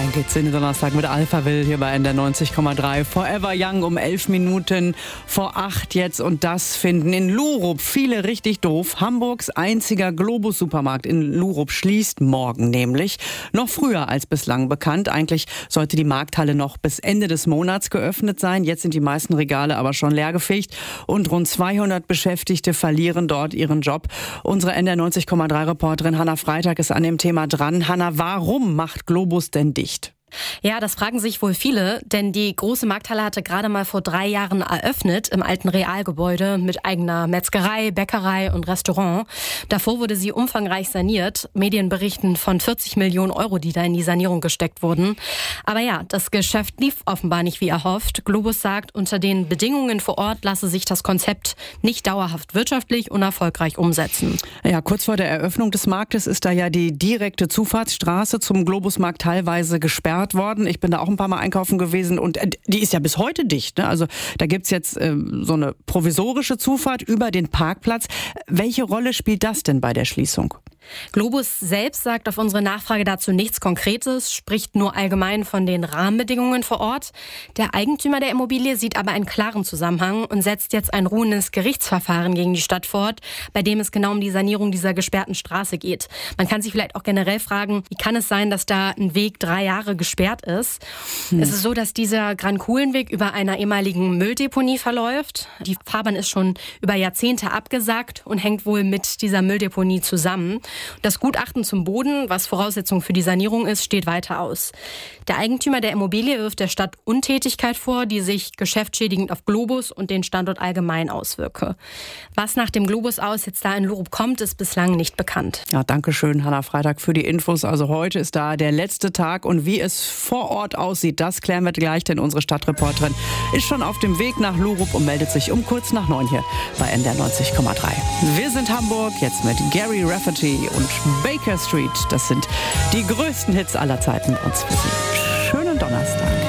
Rein geht's in den Donnerstag mit Alphaville hier bei NDR 90,3. Forever Young um 11 Minuten vor 8 jetzt. Und das finden in Lurup viele richtig doof. Hamburgs einziger Globus-Supermarkt in Lurup schließt morgen nämlich. Noch früher als bislang bekannt. Eigentlich sollte die Markthalle noch bis Ende des Monats geöffnet sein. Jetzt sind die meisten Regale aber schon leergefegt. Und rund 200 Beschäftigte verlieren dort ihren Job. Unsere NDR 90,3 Reporterin Hanna Freitag ist an dem Thema dran. Hanna, warum macht Globus denn dicht? Ja, das fragen sich wohl viele, denn die große Markthalle hatte gerade mal vor 3 Jahren eröffnet im alten Realgebäude mit eigener Metzgerei, Bäckerei und Restaurant. Davor wurde sie umfangreich saniert. Medien berichten von 40 Millionen Euro, die da in die Sanierung gesteckt wurden. Aber ja, das Geschäft lief offenbar nicht wie erhofft. Globus sagt, unter den Bedingungen vor Ort lasse sich das Konzept nicht dauerhaft wirtschaftlich und erfolgreich umsetzen. Ja, kurz vor der Eröffnung des Marktes ist da ja die direkte Zufahrtsstraße zum Globusmarkt teilweise gesperrt worden. Ich bin da auch ein paar Mal einkaufen gewesen und die ist ja bis heute dicht, ne? Also da gibt's jetzt so eine provisorische Zufahrt über den Parkplatz. Welche Rolle spielt das denn bei der Schließung? Globus selbst sagt auf unsere Nachfrage dazu nichts Konkretes, spricht nur allgemein von den Rahmenbedingungen vor Ort. Der Eigentümer der Immobilie sieht aber einen klaren Zusammenhang und setzt jetzt ein ruhendes Gerichtsverfahren gegen die Stadt fort, bei dem es genau um die Sanierung dieser gesperrten Straße geht. Man kann sich vielleicht auch generell fragen, wie kann es sein, dass da ein Weg 3 Jahre gesperrt ist? Es ist so, dass dieser Grand-Kuhlen-Weg über einer ehemaligen Mülldeponie verläuft. Die Fahrbahn ist schon über Jahrzehnte abgesackt und hängt wohl mit dieser Mülldeponie zusammen. Das Gutachten zum Boden, was Voraussetzung für die Sanierung ist, steht weiter aus. Der Eigentümer der Immobilie wirft der Stadt Untätigkeit vor, die sich geschäftsschädigend auf Globus und den Standort allgemein auswirke. Was nach dem Globus aus jetzt da in Lurup kommt, ist bislang nicht bekannt. Ja, danke schön, Hanna Freitag, für die Infos. Also heute ist da der letzte Tag und wie es vor Ort aussieht, das klären wir gleich, denn unsere Stadtreporterin ist schon auf dem Weg nach Lurup und meldet sich um kurz nach 9 hier bei NDR 90,3. Wir sind Hamburg, jetzt mit Gary Rafferty und Baker Street. Das sind die größten Hits aller Zeiten bei uns für Sie. Schönen Donnerstag.